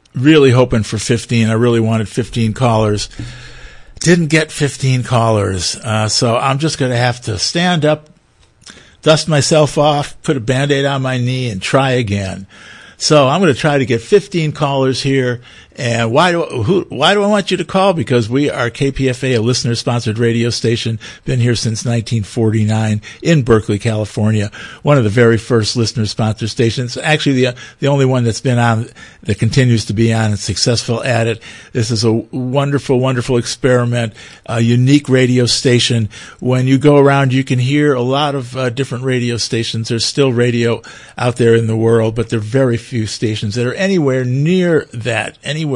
really hoping for 15. I really wanted 15 callers. Didn't get 15 callers. So I'm just going to have to stand up, dust myself off, put a Band-Aid on my knee, and try again. So I'm going to try to get 15 callers here. And why do I want you to call? Because we are KPFA, a listener-sponsored radio station, been here since 1949 in Berkeley, California. One of the very first listener-sponsored stations. Actually, the only one that's been on, that continues to be on and successful at it. This is a wonderful, wonderful experiment, a unique radio station. When you go around, you can hear a lot of different radio stations. There's still radio out there in the world, but there are very few stations that are anywhere near that.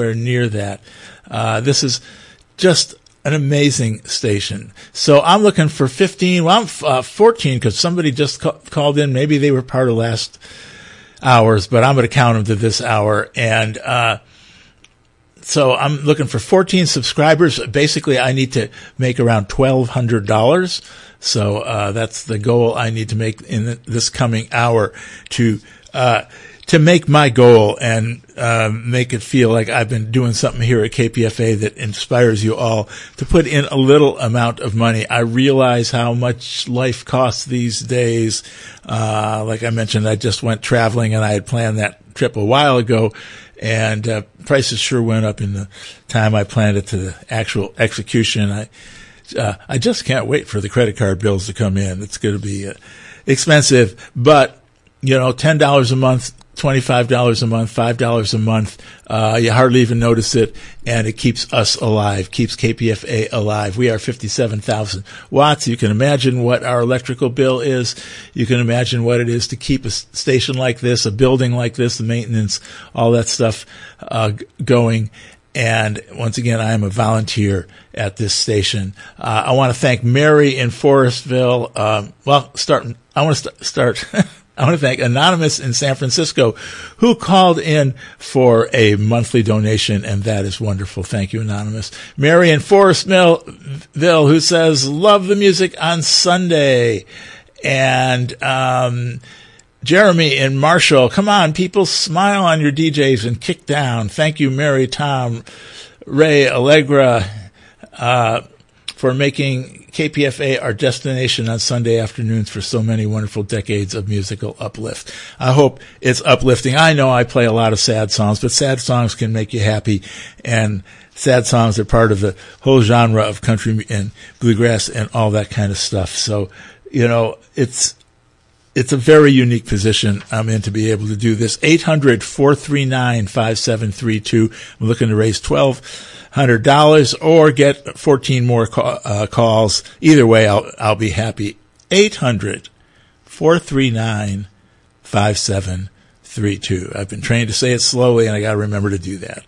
This is just an amazing station. So I'm looking for 15. Well, I'm 14 because somebody just called in. Maybe they were part of last hours, but I'm going to count them to this hour. And so I'm looking for 14 subscribers. Basically, I need to make around $1,200. So that's the goal I need to make in this coming hour to make my goal and make it feel like I've been doing something here at KPFA that inspires you all to put in a little amount of money. I realize how much life costs these days. Like I mentioned, I just went traveling and I had planned that trip a while ago, and prices sure went up in the time I planned it to the actual execution. I just can't wait for the credit card bills to come in. It's going to be expensive, but $10 a month, $25 a month, $5 a month. You hardly even notice it, and it keeps us alive, keeps KPFA alive. We are 57,000 watts. You can imagine what our electrical bill is. You can imagine what it is to keep a station like this, a building like this, the maintenance, all that stuff going. And once again, I am a volunteer at this station. I want to thank Mary in Forestville. I want to thank Anonymous in San Francisco, who called in for a monthly donation, and that is wonderful. Thank you, Anonymous. Mary in Forestville, who says, love the music on Sunday. And Jeremy in Marshall, come on, people, smile on your DJs and kick down. Thank you, Mary, Tom, Ray, Allegra, for making KPFA our destination on Sunday afternoons for so many wonderful decades of musical uplift. I hope it's uplifting. I know I play a lot of sad songs, but sad songs can make you happy, and sad songs are part of the whole genre of country and bluegrass and all that kind of stuff. So, it's a very unique position I'm in to be able to do this. 800-439-5732. I'm looking to raise $1,200 or get 14 more calls. Either way, I'll be happy. 800-439-5732. I've been trained to say it slowly, and I got to remember to do that.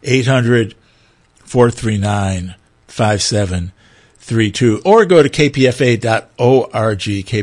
800-439-5732. Or go to kpfa.org,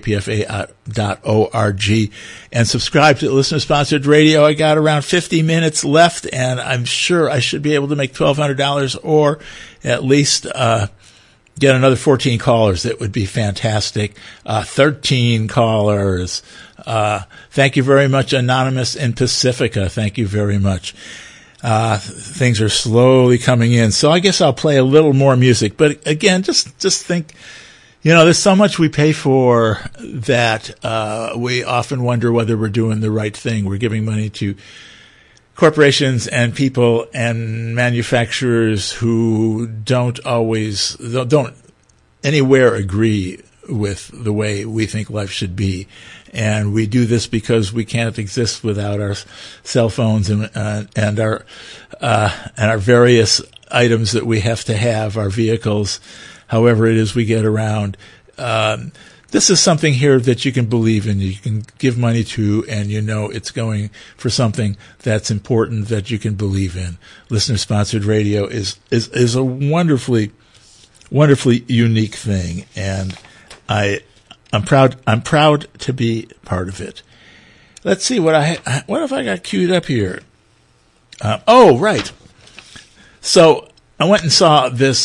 kpfa.org, and subscribe to listener-sponsored radio. I got around 50 minutes left, and I'm sure I should be able to make $1,200 or at least get another 14 callers. That would be fantastic. 13 callers. Thank you very much, Anonymous in Pacifica. Thank you very much. Things are slowly coming in. So I guess I'll play a little more music. But again, just think, there's so much we pay for that we often wonder whether we're doing the right thing. We're giving money to corporations and people and manufacturers who don't anywhere agree with the way we think life should be. And we do this because we can't exist without our cell phones and our various items that we have to have, our vehicles, however it is we get around. This is something here that you can believe in, you can give money to, and it's going for something that's important that you can believe in. Listener-sponsored radio is a wonderfully, wonderfully unique thing, and I'm proud to be part of it. Let's see what have I got queued up here? Right. So I went and saw this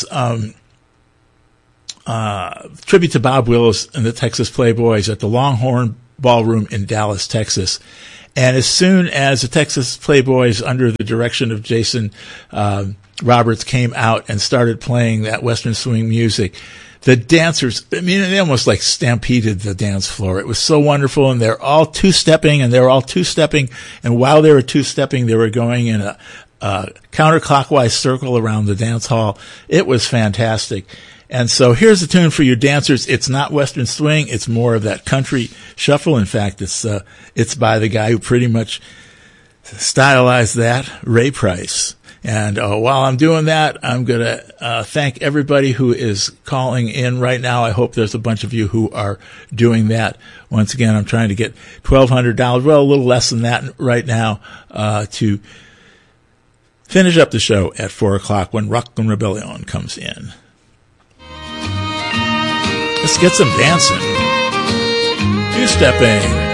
tribute to Bob Willis and the Texas Playboys at the Longhorn Ballroom in Dallas, Texas. And as soon as the Texas Playboys, under the direction of Jason Roberts, came out and started playing that Western swing music, the dancers, I mean, they almost like stampeded the dance floor. It was so wonderful, and they're all two-stepping, and while they were two-stepping, they were going in a counterclockwise circle around the dance hall. It was fantastic. And so here's a tune for your dancers. It's not Western swing. It's more of that country shuffle. In fact, it's by the guy who pretty much stylized that, Ray Price. And while I'm doing that, I'm going to thank everybody who is calling in right now. I hope there's a bunch of you who are doing that. Once again, I'm trying to get $1,200, well, a little less than that right now, to finish up the show at 4 o'clock when Rock and Rebellion comes in. Let's get some dancing. Two-stepping.